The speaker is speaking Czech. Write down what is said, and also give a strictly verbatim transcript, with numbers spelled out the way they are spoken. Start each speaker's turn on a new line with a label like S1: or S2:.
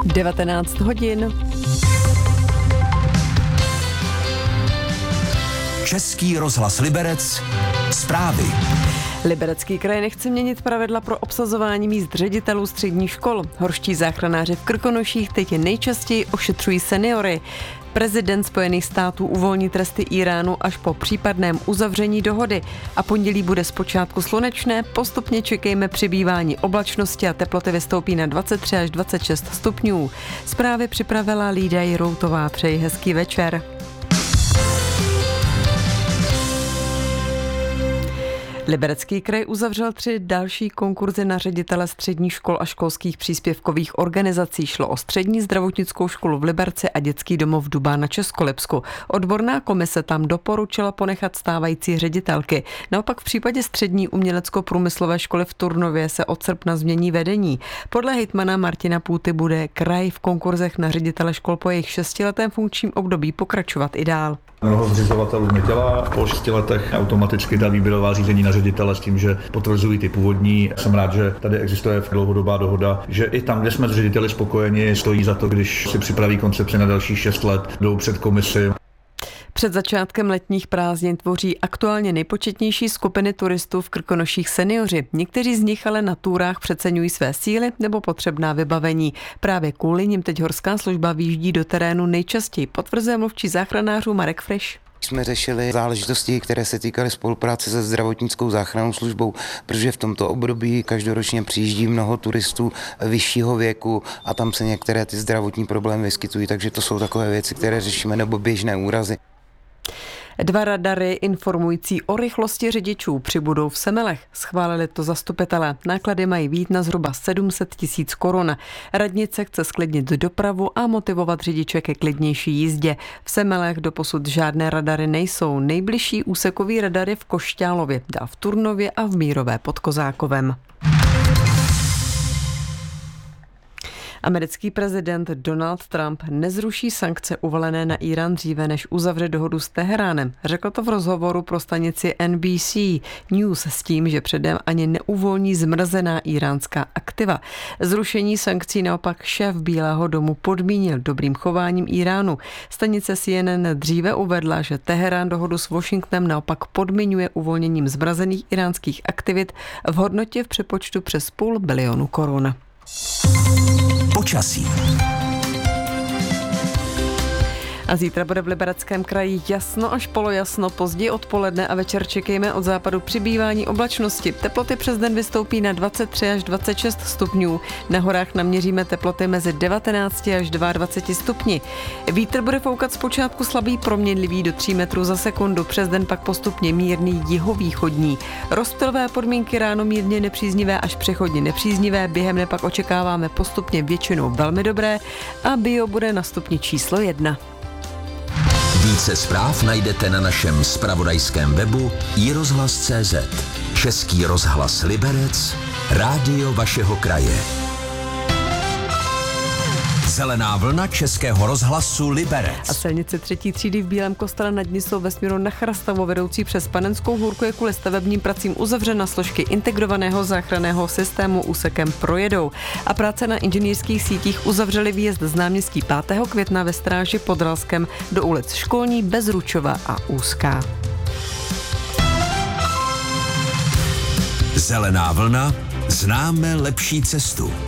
S1: devatenáct hodin.
S2: Český rozhlas Liberec. Zprávy.
S1: Liberecký kraj nechce měnit pravidla pro obsazování míst ředitelů středních škol. Horští záchranáři v Krkonoších teď nejčastěji ošetřují seniory. Prezident Spojených států uvolní tresty Íránu až po případném uzavření dohody. A pondělí bude zpočátku slunečné, postupně čekejme přibývání oblačnosti a teploty vystoupí na dvacet tři až dvacet šest stupňů. Zprávy připravila Lída Jiroutová. Přeji hezký večer. Liberecký kraj uzavřel tři další konkurzy na ředitele středních škol a školských příspěvkových organizací. Šlo o střední zdravotnickou školu v Liberci a dětský domov Dubá na Českolipsku. Odborná komise tam doporučila ponechat stávající ředitelky. Naopak v případě střední umělecko-průmyslové školy v Turnově se od srpna změní vedení. Podle hejtmana Martina Půty bude kraj v konkurzech na ředitele škol po jejich šestiletém funkčním období pokračovat i dál.
S3: Mnoho zřizovatelů nedělá, po šesti letech automaticky dá výběrová řízení na ředitele s tím, že potvrzují ty původní. Jsem rád, že tady existuje dlouhodobá dohoda, že i tam, kde jsme s řediteli spokojeni, stojí za to, když si připraví koncepci na dalších šest let, jdou před komisi.
S1: Před začátkem letních prázdnin tvoří aktuálně nejpočetnější skupiny turistů v Krkonoších seniori. Někteří z nich ale na túrách přeceňují své síly nebo potřebná vybavení. Právě kvůli nim teď horská služba výjíždí do terénu nejčastěji, potvrzuje mluvčí záchranářů Marek Friš.
S4: Jsme řešili záležitosti, které se týkaly spolupráce se zdravotnickou záchrannou službou, protože v tomto období každoročně přijíždí mnoho turistů vyššího věku a tam se některé ty zdravotní problémy vyskytují, takže to jsou takové věci, které řešíme, nebo běžné úrazy.
S1: Dva radary informující o rychlosti řidičů přibudou v Semelech. Schválili to zastupitelé. Náklady mají být na zhruba sedm set tisíc korun. Radnice chce zklidnit dopravu a motivovat řidiče ke klidnější jízdě. V Semelech doposud žádné radary nejsou. Nejbližší úsekový radar je v Košťálově, dál v Turnově a v Mírové pod Kozákovem. Americký prezident Donald Trump nezruší sankce uvalené na Írán dříve, než uzavře dohodu s Teheránem. Řekl to v rozhovoru pro stanici N B C News s tím, že předem ani neuvolní zmrazená íránská aktiva. Zrušení sankcí naopak šéf Bílého domu podmínil dobrým chováním Íránu. Stanice C N N dříve uvedla, že Teherán dohodu s Washingtonem naopak podmiňuje uvolněním zmrazených iránských aktivit v hodnotě v přepočtu přes půl bilionu korun.
S2: Počasí.
S1: A zítra bude v Libereckém kraji jasno až polojasno, později odpoledne a večer čekejme od západu přibývání oblačnosti. Teploty přes den vystoupí na dvacet tři až dvacet šest stupňů. Na horách naměříme teploty mezi devatenáct až dvacet dva stupni. Vítr bude foukat zpočátku slabý proměnlivý do tří metrů za sekundu, přes den pak postupně mírný jihovýchodní. Rozptylové podmínky ráno mírně nepříznivé až přechodně nepříznivé, během dne pak očekáváme postupně většinou velmi dobré a bio bude na stupni číslo jedna.
S2: Více zpráv najdete na našem zpravodajském webu i rozhlas tečka cé zet. Český rozhlas Liberec, rádio vašeho kraje. Zelená vlna Českého rozhlasu Liberec.
S1: A silnice třetí třídy v Bílém Kostele nad Nisou ve směru na Chrastavo vedoucí přes Panenskou hůrku je kvůli stavebním pracím uzavřena, složky integrovaného záchranného systému úsekem projedou. A práce na inženýrských sítích uzavřely výjezd z náměstí pátého května ve Stráži pod Ralskem do ulic Školní, Bezručova a Úzká.
S2: Zelená vlna, známe lepší cestu.